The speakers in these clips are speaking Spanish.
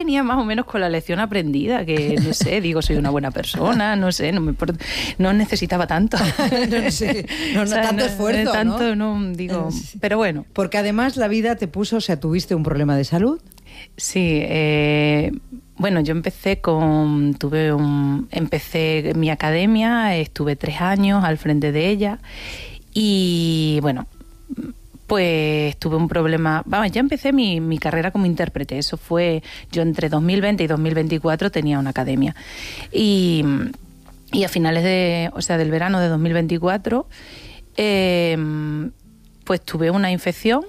venía más o menos con la lección aprendida, que no sé, digo, soy una buena persona, no sé, no necesitaba tanto. No sé, o sea, tanto esfuerzo, tanto, ¿no? Digo, pero bueno. Porque además la vida te puso, o sea, ¿tuviste un problema de salud? Sí, bueno, yo empecé mi academia, estuve 3 años al frente de ella y bueno, pues tuve un problema. Vamos, ya empecé mi carrera como intérprete. Eso fue, yo entre 2020 y 2024 tenía una academia. Y a finales del verano de 2024, pues tuve una infección,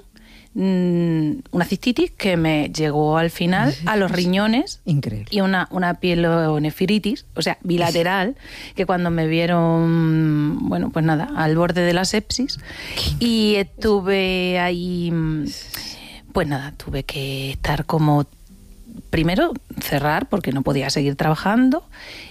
una cistitis que me llegó al final a los riñones. Increíble. Y una pielonefritis, o sea, bilateral, que cuando me vieron, bueno, pues nada, al borde de la sepsis. Y estuve ahí, pues nada, tuve que estar como, primero cerrar porque no podía seguir trabajando,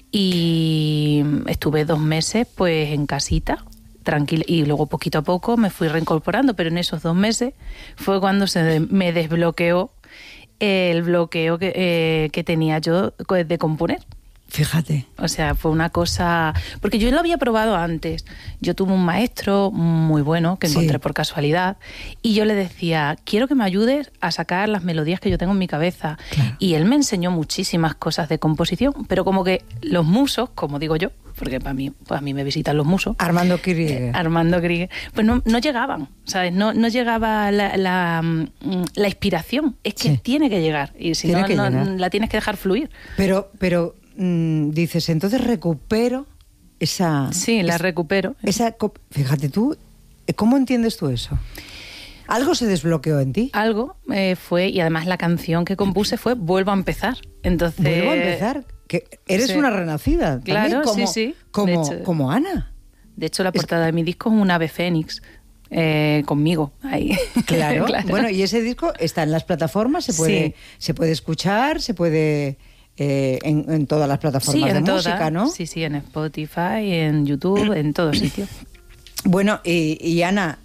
y estuve 2 meses pues en casita, tranquila, y luego poquito a poco me fui reincorporando, pero en esos 2 meses fue cuando me desbloqueó el bloqueo que tenía yo de componer. Fíjate. O sea, fue una cosa... Porque yo lo había probado antes. Yo tuve un maestro muy bueno que encontré por casualidad, y yo le decía, quiero que me ayudes a sacar las melodías que yo tengo en mi cabeza. Claro. Y él me enseñó muchísimas cosas de composición, pero como que los musos, como digo yo, porque para mí, pues a mí me visitan los musos. Armando Krieger. Pues no llegaban, ¿sabes? No llegaba la inspiración. Es que tiene que llegar, y si no la tienes que dejar fluir. Pero dices, entonces recupero esa... Sí, la recupero. Fíjate tú, ¿cómo entiendes tú eso? ¿Algo se desbloqueó en ti? Algo fue, y además la canción que compuse fue Vuelvo a empezar. Entonces... ¿Vuelvo a empezar? Que eres una renacida. Claro, también, sí. Como Ana. De hecho, la portada de mi disco es un ave fénix. Conmigo ahí. Claro. Bueno, y ese disco está en las plataformas, se puede escuchar, se puede... en todas las plataformas de música, ¿no? Sí, en Spotify, en YouTube, en todos sitios. Bueno, y Ana,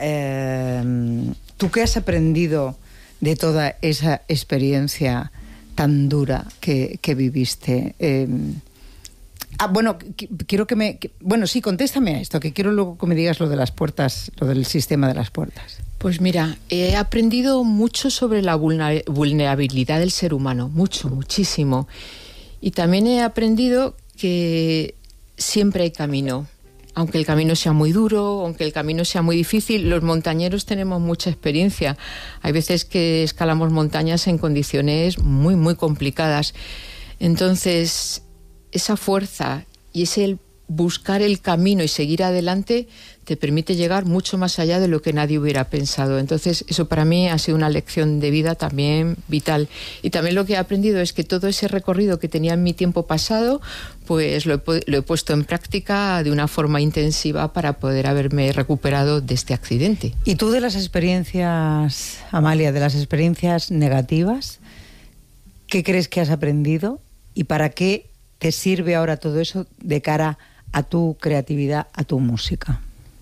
¿tú qué has aprendido de toda esa experiencia tan dura que viviste? Bueno, quiero contéstame a esto, que quiero luego que me digas lo de las puertas, lo del sistema de las puertas. Pues mira, he aprendido mucho sobre la vulnerabilidad del ser humano, muchísimo. Y también he aprendido que siempre hay camino. Aunque el camino sea muy duro, aunque el camino sea muy difícil, los montañeros tenemos mucha experiencia. Hay veces que escalamos montañas en condiciones muy, muy complicadas. Entonces, esa fuerza y ese buscar el camino y seguir adelante te permite llegar mucho más allá de lo que nadie hubiera pensado. Entonces, eso para mí ha sido una lección de vida también vital. Y también lo que he aprendido es que todo ese recorrido que tenía en mi tiempo pasado, pues lo he puesto en práctica de una forma intensiva para poder haberme recuperado de este accidente. ¿Y tú de las experiencias, Amalia, de las experiencias negativas, qué crees que has aprendido y para qué te sirve ahora todo eso de cara a tu creatividad, a tu música?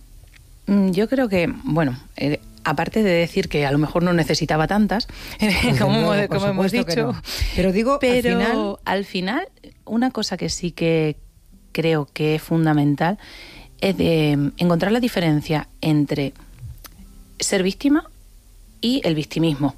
Yo creo que, bueno, aparte de decir que a lo mejor no necesitaba tantas, como hemos dicho, no. Pero digo, al final, una cosa que sí que creo que es fundamental es de encontrar la diferencia entre ser víctima y el victimismo.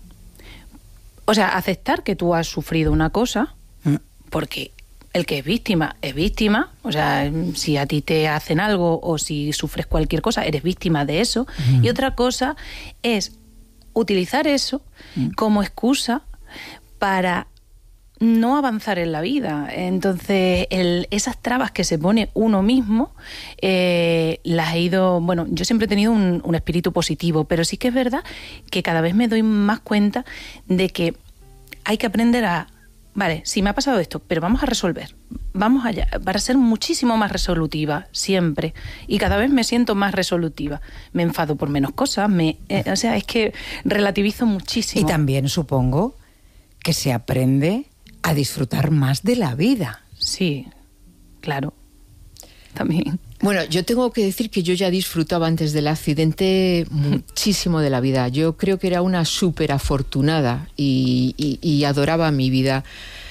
O sea, aceptar que tú has sufrido una cosa, porque el que es víctima, o sea, si a ti te hacen algo o si sufres cualquier cosa, eres víctima de eso. Y otra cosa es utilizar eso como excusa para no avanzar en la vida. Entonces, esas trabas que se pone uno mismo, las he ido... Bueno, yo siempre he tenido un espíritu positivo, pero sí que es verdad que cada vez me doy más cuenta de que hay que aprender a... Vale, sí me ha pasado esto, pero vamos a resolver. Vamos allá, para ser muchísimo más resolutiva, siempre. Y cada vez me siento más resolutiva. Me enfado por menos cosas, o sea, es que relativizo muchísimo. Y también supongo que se aprende a disfrutar más de la vida. Sí, claro. También. Bueno, yo tengo que decir que yo ya disfrutaba antes del accidente muchísimo de la vida. Yo creo que era una súper afortunada y adoraba mi vida.